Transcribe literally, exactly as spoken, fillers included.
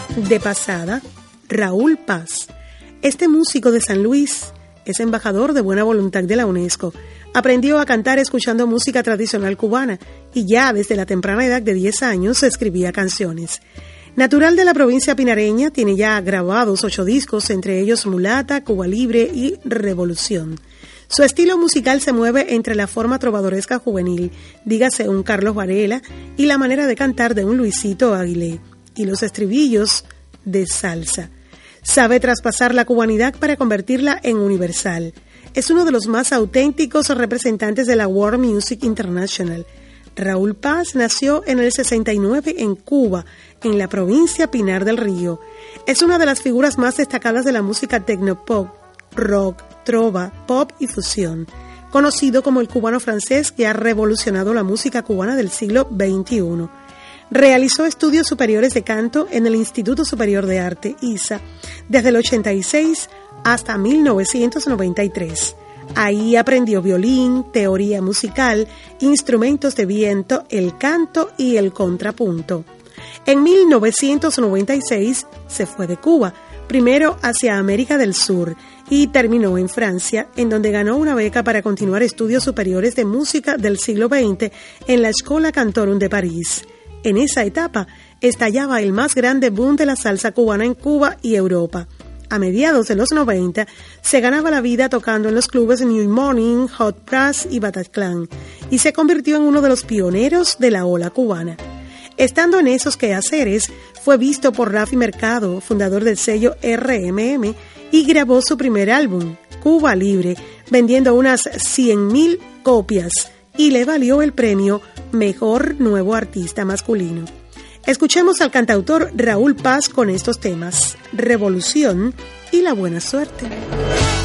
De pasada, Raúl Paz. Este músico de San Luis es embajador de buena voluntad de la UNESCO. Aprendió a cantar escuchando música tradicional cubana y ya desde la temprana edad de diez años escribía canciones. Natural de la provincia pinareña, tiene ya grabados ocho discos, entre ellos Mulata, Cuba Libre y Revolución. Su estilo musical se mueve entre la forma trovadoresca juvenil, dígase un Carlos Varela, y la manera de cantar de un Luisito Aguilé, y los estribillos de salsa. Sabe traspasar la cubanidad para convertirla en universal. Es uno de los más auténticos representantes de la World Music International. Raúl Paz nació en el sesenta y nueve en Cuba, en la provincia Pinar del Río. Es una de las figuras más destacadas de la música tecnopop, rock, trova, pop y fusión. Conocido como el cubano francés que ha revolucionado la música cubana del siglo veintiuno. Realizó estudios superiores de canto en el Instituto Superior de Arte, I S A, desde el ochenta y seis hasta mil novecientos noventa y tres. Ahí aprendió violín, teoría musical, instrumentos de viento, el canto y el contrapunto. En mil novecientos noventa y seis se fue de Cuba, primero hacia América del Sur, y terminó en Francia, en donde ganó una beca para continuar estudios superiores de música del siglo veinte en la Escola Cantorum de París. En esa etapa estallaba el más grande boom de la salsa cubana en Cuba y Europa. A mediados de los noventa se ganaba la vida tocando en los clubes New Morning, Hot Brass y Bataclan, y se convirtió en uno de los pioneros de la ola cubana. Estando en esos quehaceres, fue visto por Rafi Mercado, fundador del sello R M M, y grabó su primer álbum, Cuba Libre, vendiendo unas cien mil copias, y le valió el premio Mejor Nuevo Artista Masculino. Escuchemos al cantautor Raúl Paz con estos temas, Revolución y La Buena Suerte.